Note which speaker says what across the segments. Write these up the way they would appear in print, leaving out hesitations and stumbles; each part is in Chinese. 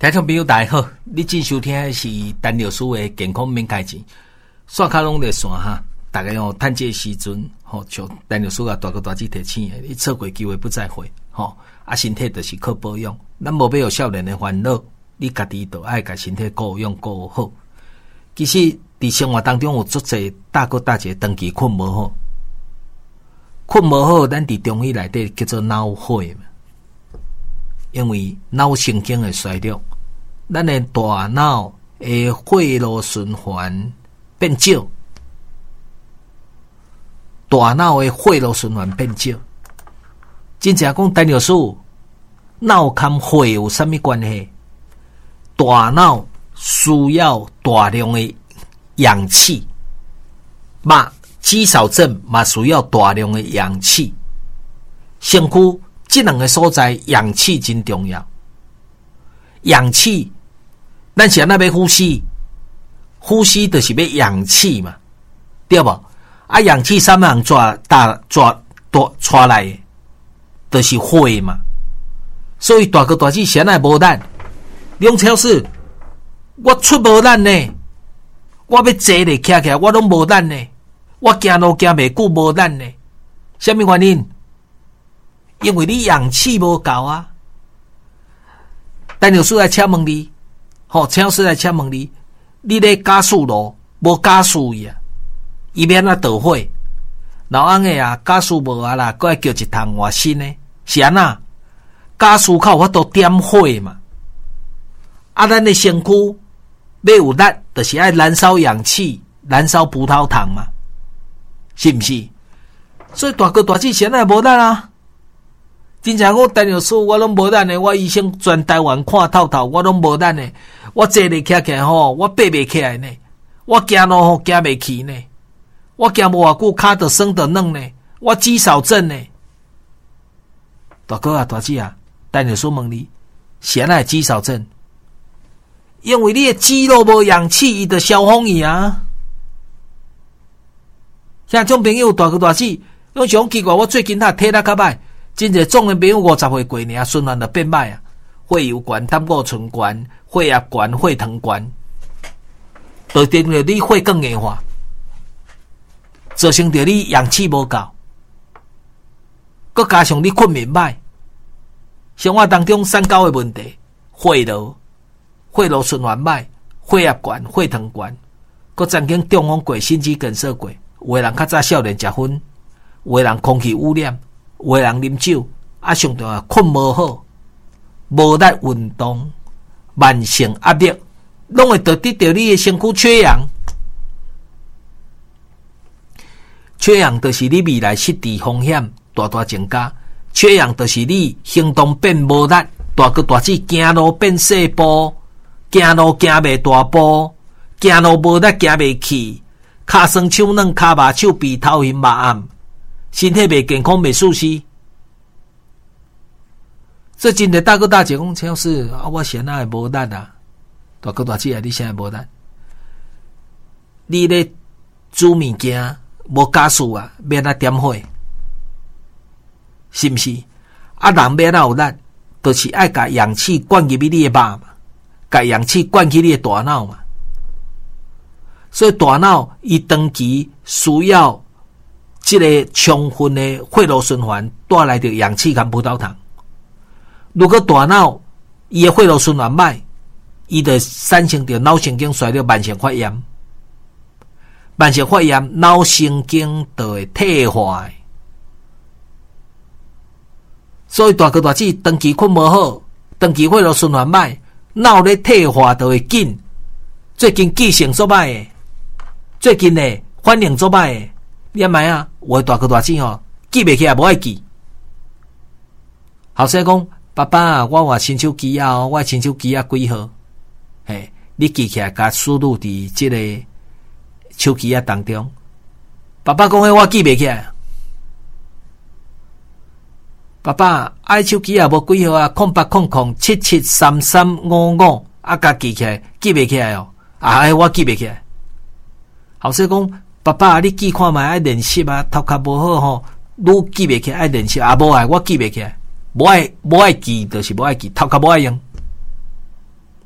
Speaker 1: 听众朋友大家好，你正收听的是陈老师的健康免开钱，线卡拢在线哈，大家用趁这时阵吼，像陈老师啊大哥大姐提醒的，你错过机会不再回吼，啊身体就是靠保养，咱无要有少年的烦恼，你家己就爱甲身体顾养顾好。其实伫生活当中有足侪大哥大姐长期困无好，困无好，咱伫中医内底叫做脑血嘛，因为脑神经的衰弱。咱的大脑的血路循环变少，大脑的血路循环变少。真正讲陈老师，脑跟血有啥物关系？大脑需要大量的氧气，嘛肌少症嘛需要大量的氧气。身躯这两个所在，氧气真重要。氧气。咱是安那要呼吸，呼吸就是要氧气嘛，对无？啊，氧气啥物人抓来的，就是血嘛。所以大哥大姐现在无力，梁超市，我出无力呢，我要坐咧徛徛，我拢无力呢，我行路行袂久无力呢。什么原因？因为你氧气无够啊。陈老师来请问你。好，陈老师来请问你，你咧加速路无加速伊啊？伊免啊倒火，老翁诶啊，加速无啊啦，搁爱叫一趟换新诶，是安那？加速靠法度点火嘛？啊，咱诶身躯要有力，就是爱燃烧氧气，燃烧葡萄糖嘛，是毋是？所以大哥大姐现在无力啊。真正我陈老师我拢无力呢，我医生全台湾看透透，我拢无力呢。我坐咧徛徛吼，我爬袂起来呢。我行路吼行袂起呢。我行无偌久，骹就酸就软呢。我肌少症呢。大哥啊，大姐啊，陈老师问你，谁来肌少症？因为你的肌肉无氧气，伊就消风伊啊。像种朋友大哥大姐，拢想奇怪，我最近体力较歹。真侪总的朋友50岁过尔，循环就变歹啊！血油悬、胆固醇悬、血压悬、血糖悬，就等于你血更硬化，造成着你氧气无够，佮加上你困眠歹，生活当中三高的问题，血路循环歹，血压悬、血糖悬，佮曾经中风过、心肌梗塞过，有的人较早少年食薰，有的人空气污染。有的人啉酒，啊，上重要困无好，无力运动，慢性压力，拢会导致着你的身躯缺氧。缺氧就是你未来失智风险大大增加。缺氧就是你行动变无力，大哥大姐行路变细步，行路行袂大步，行路无力行袂起，骹酸手软，骹麻手鼻，头晕目暗。身体袂健康，袂舒适。这真的大哥大姐讲，陈老师啊，我现在无力啊，大哥大姐啊，你现在无力，你咧煮物件无加速啊，免啊点火，是毋是？啊，人免啊有力，就是爱甲氧气灌入你的肉嘛，甲氧气灌去你的大脑嘛。所以大脑伊长期需要。这个充分的血路循环带来的氧气跟葡萄糖，如果大脑伊的血路循环歹，伊就产生着脑神经衰弱、慢性发炎。慢性发炎，脑神经就会退化。所以大哥大姐长期困无好，长期血路循环歹，脑咧退化就会紧。最近记性做歹的，最近呢反应做歹的。你买啊，我大哥大姐吼，记袂起来，无爱记。后生讲，爸爸啊，我换新手机啊，我新手机啊几号？嘿，你记起来，甲输入伫这个手机啊当中。爸爸讲诶，我记袂起来。爸爸，手机啊无几号啊？0800773355啊，甲记起来，记袂起来哦。我记袂起来。后生讲。爸爸，你记看卖爱练习啊，头壳无好吼，愈记袂起爱练习啊，无爱我记袂起来，无爱记就是无爱记，头壳无爱用。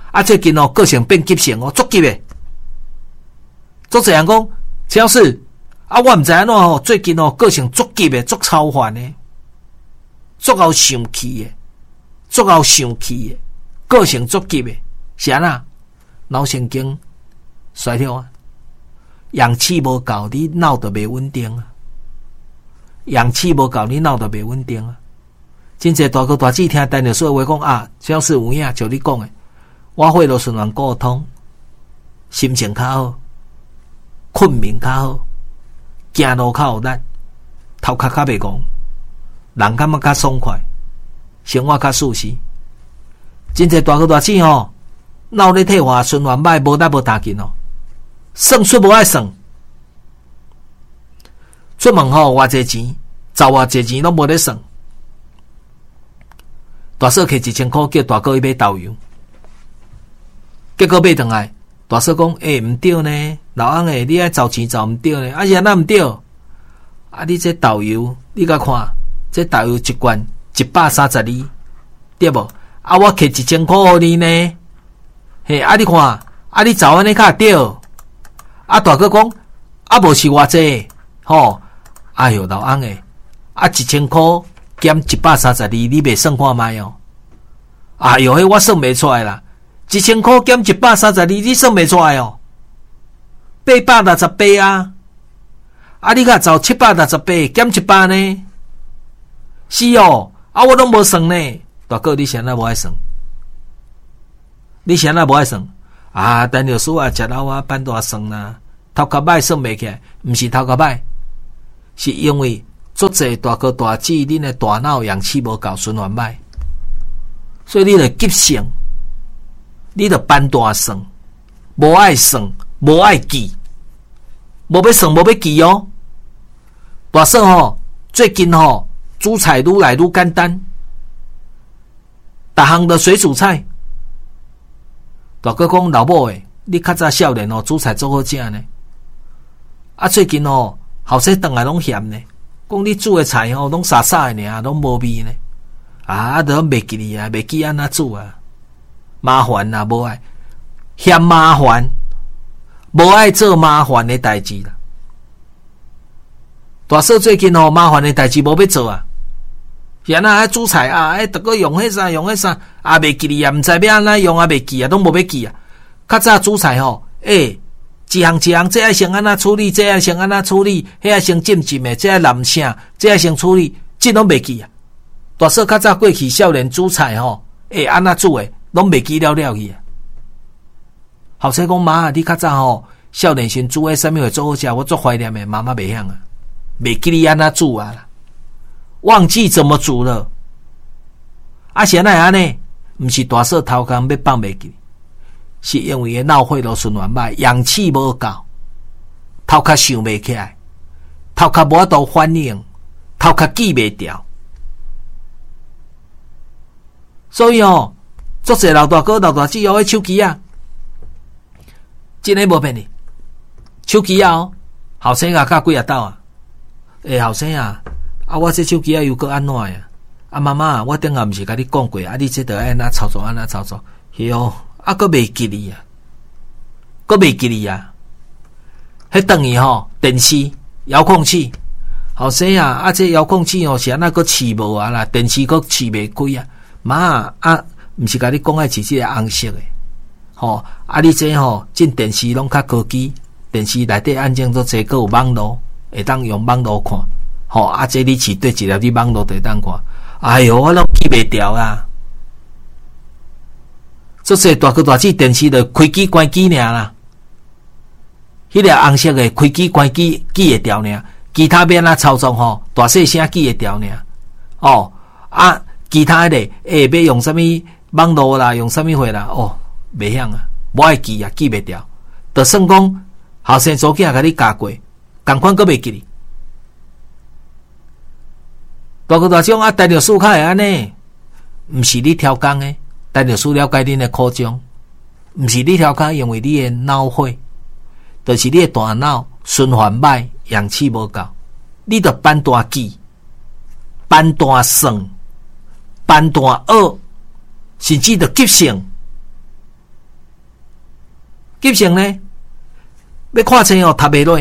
Speaker 1: 最近个性变急性足急诶。足侪人讲，陈老师我毋知安怎最近个性足急诶，足超凡诶，足够生气诶，足够生气诶，个性足急诶，是安那？脑神经衰弱啊，氧气无够，你脑就袂稳定啊。氧气无够，你脑就袂稳定啊。真侪大哥大姐听陈老师话讲陈老师有影，像你讲诶，我血路循环沟通，心情较好，困眠较好，行路较有力，头壳较袂戆，人感觉较爽快，生活较舒适。真侪大哥大姐脑咧退化循环歹，无力无打紧算术无爱算，出门偌济钱，找偌济钱拢无咧算。大嫂摕1000块叫大哥去买豆油，结果买回来，大嫂讲毋对呢，老翁你爱找钱找毋对呢，是安那毋对？你这豆油，你甲看，这豆油一罐132，对无？我摕1000块互你呢。嘿，你看，你找安尼较对。大哥讲，无是偌济，哎哟，老翁1000块减132，你袂算看卖哦。哎哟，迄我算袂出来啦，1000块减132，你算袂出来哦。868啊，你甲找768减100呢？是哦，我拢无算呢。大哥，你谁那无爱算？你谁那无爱算？陈老师食老办大算啦，头壳歹算袂起来，毋是头壳歹，是因为足侪大哥大姐恁的大脑氧气无够，循环歹，所以你着急性，你着办大算，无爱算，无爱记，无要算，无要记哦。大嫂最近煮菜愈来愈简单，逐项都水煮菜。大哥讲老母诶，你较早少年煮菜做好食呢。最近后生顿来拢嫌呢，讲你煮诶菜拢沙沙诶尔，拢无味呢。都袂记你啊，袂记安怎煮啊，麻烦啊，无爱嫌麻烦，无爱做麻烦诶代志啦。大嫂最近麻烦诶代志无要做啊。是那煮菜逐个用迄啥用迄啥袂记哩啊，毋知要安怎用袂记啊，拢无要记啊。较早煮菜一项这爱先安怎处理，这爱先安怎处理，迄爱先浸的，这爱淋啥，这爱先处理，这拢袂记啊。大嫂较早过去少年煮菜安怎煮诶，拢袂记了去啊。后生讲妈，你较早少年时煮诶啥物会做好食，我足怀念诶，妈妈袂晓啊，袂记你安怎煮啊啦。忘记怎么煮了，是安那安尼？毋是大嫂头壳要放袂记，是因为脑血路循环歹，氧气无够，头壳想袂起来，头壳无法度反应，头壳记袂掉。所以足侪老大哥老大姐迄手机真诶无骗你，手机后生甲几啊斗后生我这手机又搁安怎呀？妈妈，我顶下毋是甲你讲过你这得安怎操作，安怎操作？搁袂记哩啊，搁袂记哩啊。迄等于电视遥控器，后生这遥控器是安那搁试无啦？电视搁试袂开啊？妈毋是甲你讲爱试这个红色的，你这进电视拢较科技，电视内底安装做这个有网络，会当用网络看。这你试对一粒你网络就当看，哎哟，我拢记袂掉啊！这些大哥大姐电视就开机关机尔啦，迄个红色的开机关机记会掉尔，其他边操作大细声记会掉尔。其他的要用什么网络啦，用什么货啦，袂晓啊，无爱记啊，记袂掉。就算讲后生祖囝甲你教过，同款阁袂记哩。大哥大姐讲陈老师较会安尼，毋是你挑工诶，陈老师了解恁诶苦衷，毋是你挑工，因为你诶脑血，就是你诶大脑循环歹，氧气无够，你着办大记、办大算、办大学，甚至着急性， 急性呢，要看册哦，读袂落。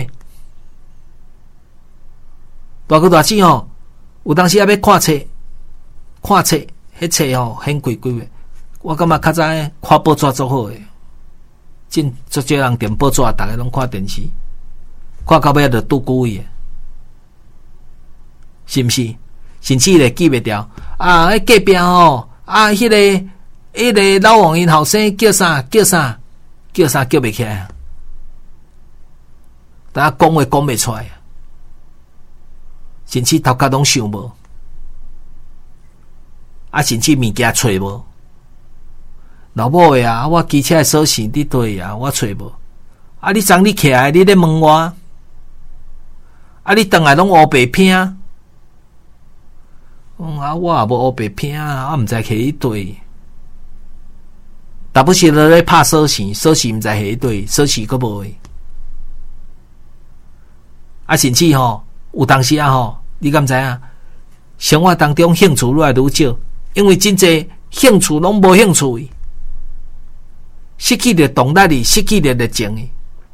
Speaker 1: 大哥大姐哦，有当时也要看册，迄册哦很贵贵的。我感觉较早看报纸足好诶，真足少人订报纸，逐个拢看电视，看到尾就拄久位，是毋是？甚至咧记袂掉啊！迄隔壁吼啊，迄个老王因后生叫啥叫袂起来，大家讲话讲袂出来，甚至头壳拢想无，啊，甚至物件找无。老母诶啊，我机车诶锁匙伫对啊，我找无。啊，你昨日起来，你咧问我，啊，你转来拢乌白拼。啊，我也无乌白拼啊，我毋知摕去对。大不时都咧拍锁匙，锁匙毋知去对，锁匙佫无诶。啊，甚至吼，有当时啊吼，你敢知影？生活当中兴趣愈来愈少，因为真济兴趣拢无兴趣。失去了动力力，失去了热情的。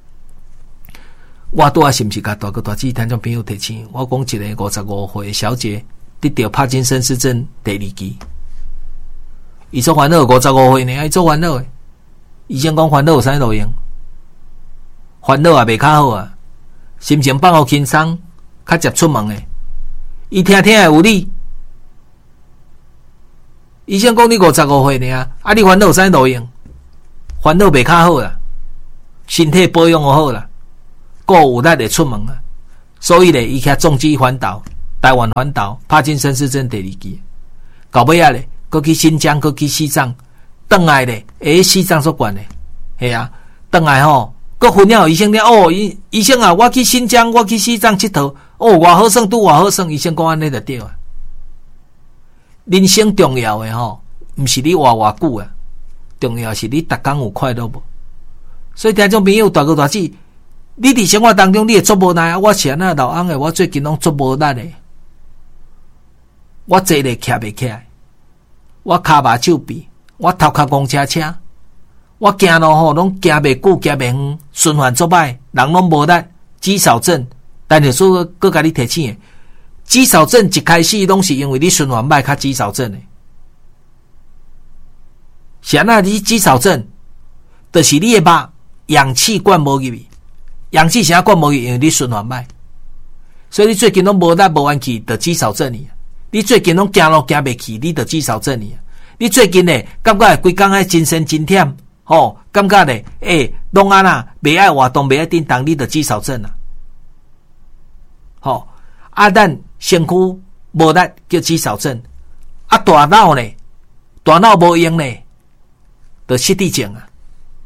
Speaker 1: 我拄啊是毋是甲大哥大姐听众朋友提醒？我讲一个55岁的小姐得到帕金森氏症第2期，伊做烦恼55岁呢，伊做烦恼的。医生讲烦恼有啥路用？烦恼也袂较好啊，心情放互轻松，较接出门的。伊听听有理。医生讲你55岁呢，啊你烦恼有啥路用？烦恼袂较好啦，身体保养好啦，够有力的出门啊。所以咧，伊遐中止环岛、台湾环岛、帕金森氏症第2期，到尾啊咧，搁去新疆，搁去西藏，转来咧，西藏所管的，系啊，转来吼，搁分了医生咧，哦，医生啊，我去新疆，我去西藏佚佗，哦，偌好耍，拄偌好耍，医生讲安尼就对啊。人生重要的吼，毋是你活偌久啊。重要是你逐工有快乐无？所以听众朋友大哥大姐，你伫生活当中你会做无力啊？我是安那老翁的，我最近拢做无力的，我坐咧徛袂起来，我骹麻手臂，我头壳公车，我行路吼拢行袂久，行袂远，循环做歹，人拢无力，肌少症。但是说搁甲你提醒的，肌少症一开始拢是因为你循环歹，较肌少症的。是安那你肌少症，就是你的肉氧气灌无入去，氧气啥灌无入去，因为你循环歹，所以你最近拢无力无元气，就肌少症呢。你最近拢行路行袂起，你就肌少症呢。你最近呢，感觉规工爱精神真忝，吼，感觉呢，拢安那袂爱活动，袂爱振动，你就肌少症啊。吼，咱身躯无力叫肌少症，大脑呢，大脑无用呢。就失智症啊！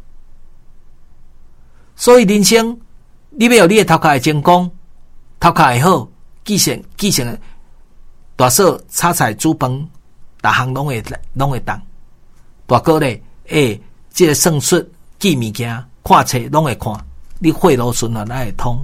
Speaker 1: 所以人生，你要有你的头壳会成功，头壳会好，记性大嫂炒菜煮饭，逐项拢会当。大哥咧，这个算术记物件，看册拢会看，你血路循环爱会通。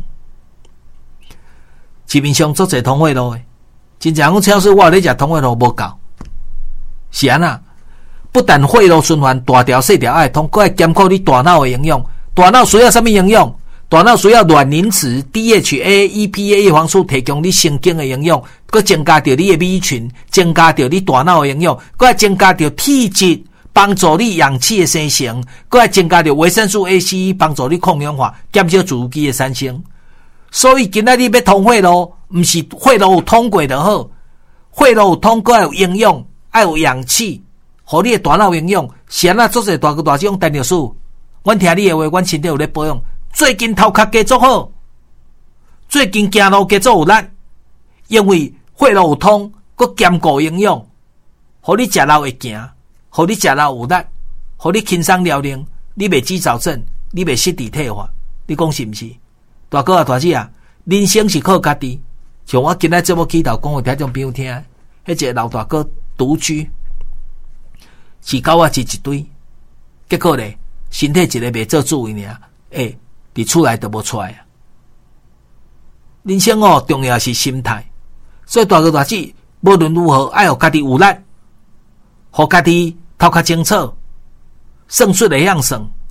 Speaker 1: 市面上做侪通血路的，真正讲超市我咧食通血路无够，是安那？不但血路循环大条细条爱通，还要兼顾你大脑的营养。大脑需要什么营养？大脑需要卵磷脂、DHA、EPA 叶黄素提供你神经的营养，还增加到你的米群，增加到你大脑的营养，还要增加到体质，帮助你氧气的生成，还要增加到维生素 A、C， 帮助你抗氧化，减少自由基的产生。所以今仔日要通血路，不是血路有通过就好，血路有通过要有营养，要有氧气。互你的大脑营养，是安那做者大哥大姐用陈律师，阮听你的话，阮身体有咧保养。最近头壳加做好，最近行路加做有力，因为血路有通，佮兼顾营养，互你食肉会行，互你食肉有力，互你轻松了灵，你袂肌少症，你袂失智退化，你讲是毋是？大哥啊大姐啊，人生是靠家己。像我今仔节目起头讲互听众朋友听，迄一个老大哥独居。饲狗仔饲一堆，结果咧，身体一个袂做主位尔，伫厝内都无出来啊。人生哦，重要是心态，所以大哥大姐，无论如何，爱互家己有力，互家己头壳清楚，算术会晓算，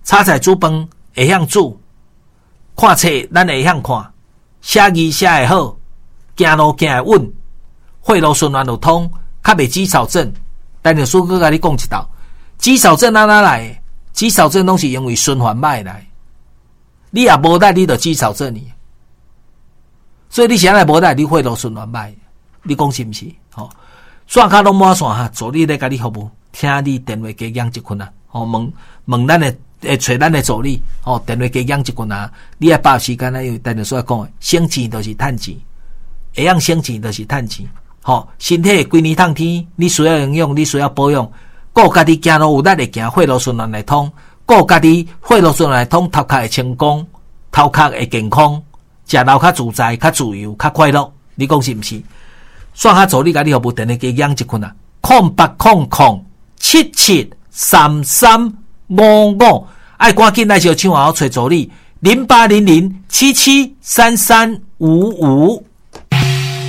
Speaker 1: 炒菜煮饭会晓煮，看册咱会晓看，写字写会好，行路行会稳，血路循环就通，较袂肌少症。但有师哥甲你讲一道，肌少症哪来的？肌少症拢是因为循环歹来，你也无力，你就肌少症呢。所以你现在无力，你血路循环歹，你讲是毋是？吼、线卡拢满线哈，助理咧甲你服务，听你电话加讲一群啊，问咱的找咱的助理，电话加讲一群啊，你也把时间啦，因为等于所讲的，省钱就是趁钱，会样省钱就是趁钱。身体规年烫天，你需要营养，你需要保养，顾家己行路有力会行，血路循环来通，顾家己血路循环来通，头壳会清光，头壳会健康，食老较自在、较自由、较快乐。你讲是毋是？线下助理甲你服务电话加讲一群啊，0800773355，爱赶紧来小厂好找助理，0800773355。